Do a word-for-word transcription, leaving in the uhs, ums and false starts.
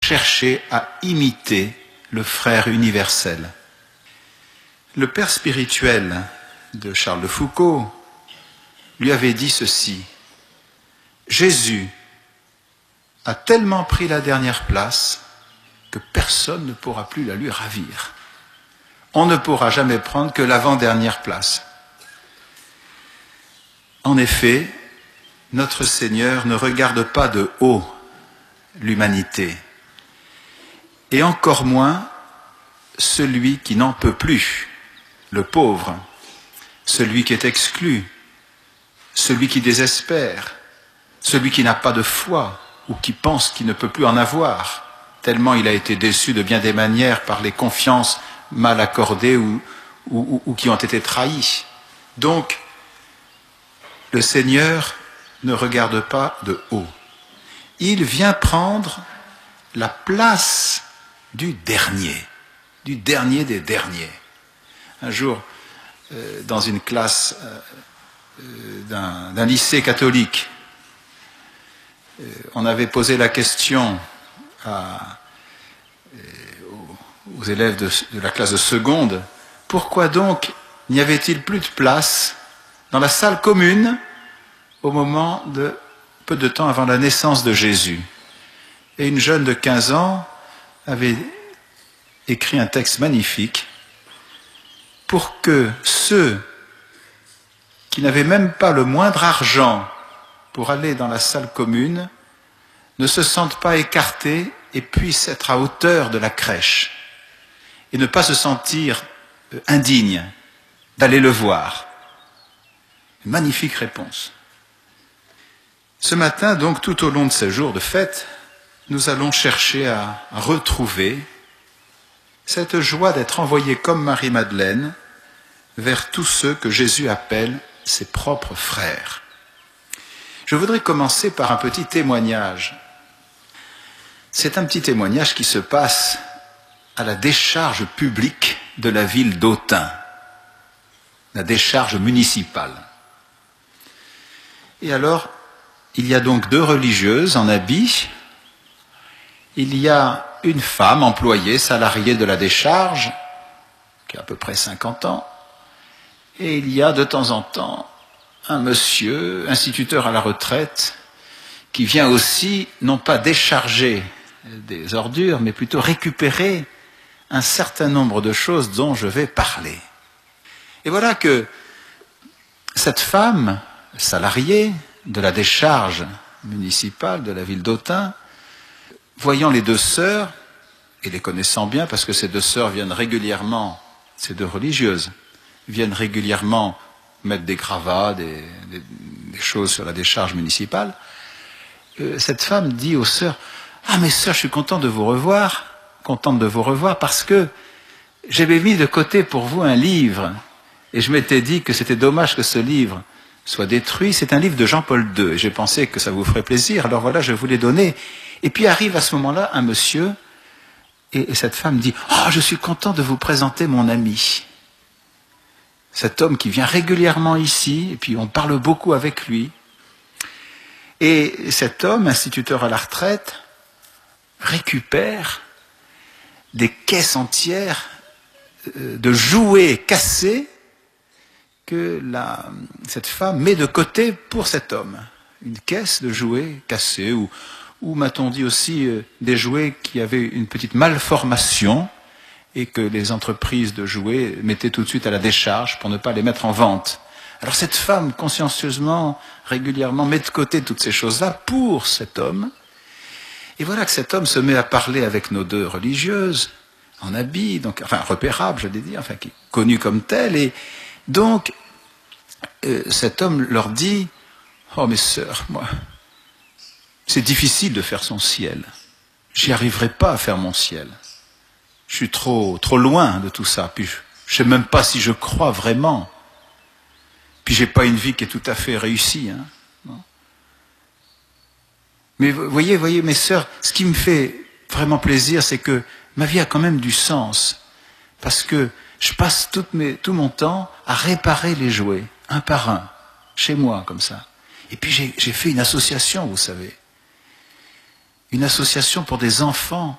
chercher à imiter le frère universel. Le père spirituel de Charles de Foucauld lui avait dit ceci: Jésus a tellement pris la dernière place que personne ne pourra plus la lui ravir. On ne pourra jamais prendre que l'avant-dernière place. En effet, notre Seigneur ne regarde pas de haut l'humanité, et encore moins celui qui n'en peut plus, le pauvre, celui qui est exclu, celui qui désespère, celui qui n'a pas de foi ou qui pense qu'il ne peut plus en avoir, tellement il a été déçu de bien des manières par les confiances mal accordées ou, ou, ou qui ont été trahies. Donc, le Seigneur ne regarde pas de haut. Il vient prendre la place du dernier, du dernier des derniers. Un jour, euh, dans une classe euh, d'un, d'un lycée catholique, euh, on avait posé la question à, euh, aux, aux élèves de, de la classe de seconde, pourquoi donc n'y avait-il plus de place dans la salle commune au moment de peu de temps avant la naissance de Jésus? Et une jeune de quinze ans avait écrit un texte magnifique pour que ceux qui n'avaient même pas le moindre argent pour aller dans la salle commune ne se sentent pas écartés et puissent être à hauteur de la crèche et ne pas se sentir indignes d'aller le voir. Une magnifique réponse. Ce matin, donc, tout au long de ces jours de fête, nous allons chercher à, à retrouver cette joie d'être envoyés comme Marie-Madeleine vers tous ceux que Jésus appelle ses propres frères. Je voudrais commencer par un petit témoignage. C'est un petit témoignage qui se passe à la décharge publique de la ville d'Autun, la décharge municipale. Et alors, il y a donc deux religieuses en habit. Il y a une femme employée, salariée de la décharge, qui a à peu près cinquante ans, et il y a de temps en temps un monsieur, instituteur à la retraite, qui vient aussi, non pas décharger des ordures, mais plutôt récupérer un certain nombre de choses dont je vais parler. Et voilà que cette femme, salariée de la décharge municipale de la ville d'Autun, voyant les deux sœurs, et les connaissant bien, parce que ces deux sœurs viennent régulièrement, ces deux religieuses, viennent régulièrement mettre des gravats, des, des, des choses sur la décharge municipale, euh, cette femme dit aux sœurs: « Ah, mes sœurs, je suis content de vous revoir, contente de vous revoir, parce que j'avais mis de côté pour vous un livre, et je m'étais dit que c'était dommage que ce livre soit détruit. C'est un livre de Jean-Paul deux, et j'ai pensé que ça vous ferait plaisir, alors voilà, je vous l'ai donné. » Et puis arrive à ce moment-là un monsieur, et, et cette femme dit: « Oh, je suis content de vous présenter mon ami. » Cet homme qui vient régulièrement ici, et puis on parle beaucoup avec lui. Et cet homme, instituteur à la retraite, récupère des caisses entières de jouets cassés que la, cette femme met de côté pour cet homme. Une caisse de jouets cassés, ou, ou m'a-t-on dit aussi, euh, des jouets qui avaient une petite malformation et que les entreprises de jouets mettaient tout de suite à la décharge pour ne pas les mettre en vente. Alors cette femme, consciencieusement, régulièrement, met de côté toutes ces choses-là pour cet homme. Et voilà que cet homme se met à parler avec nos deux religieuses, en habit, donc, enfin repérable, j'allais dire, enfin, qui est connu comme tel. Et donc, euh, cet homme leur dit: « Oh mes sœurs, moi, c'est difficile de faire son ciel. J'y arriverai pas à faire mon ciel. Je suis trop, trop loin de tout ça. Puis je ne sais même pas si je crois vraiment. Puis j'ai pas une vie qui est tout à fait réussie. Hein, non. Mais voyez, voyez, mes sœurs, ce qui me fait vraiment plaisir, c'est que ma vie a quand même du sens. Parce que je passe tout, mes, tout mon temps à réparer les jouets, un par un, chez moi, comme ça. Et puis j'ai, j'ai fait une association, vous savez. Une association pour des enfants